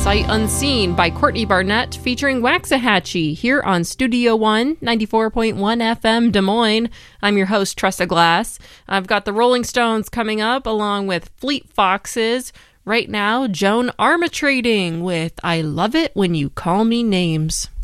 Sight Unseen by Courtney Barnett featuring Waxahachie here on Studio One, 94.1 FM Des Moines. I'm your host, Tressa Glass. I've got the Rolling Stones coming up along with Fleet Foxes. Right now, Joan Armatrading with I Love It When You Call Me Names.